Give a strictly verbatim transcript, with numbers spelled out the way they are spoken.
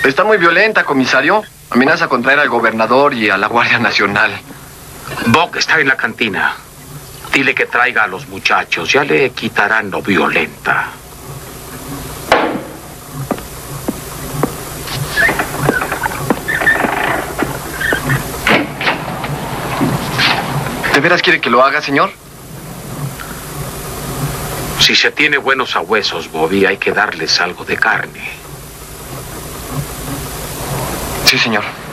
Está muy violenta, comisario. Amenaza con traer al gobernador y a la Guardia Nacional. Buck está en la cantina. Dile que traiga a los muchachos. Ya le quitarán lo violenta. ¿De veras quiere que lo haga, señor? Si se tiene buenos sabuesos, Bobby, hay que darles algo de carne. Sí, señor.